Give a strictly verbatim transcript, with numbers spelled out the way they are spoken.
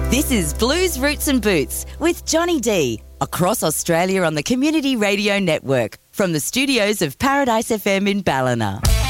This is Blues Roots and Boots with Johnny D, across Australia on the Community Radio Network, from the studios of Paradise F M in Ballina.